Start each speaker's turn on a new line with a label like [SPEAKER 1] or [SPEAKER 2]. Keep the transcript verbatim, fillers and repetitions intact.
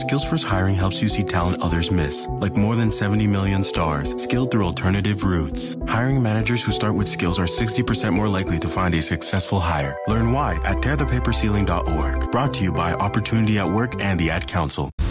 [SPEAKER 1] Skills First Hiring helps you see talent others miss, like more than seventy million stars, skilled through alternative routes. Hiring managers who start with skills are sixty percent more likely to find a successful hire. Learn why at tear the paper ceiling dot org. Brought to you by Opportunity at Work and the Ad Council.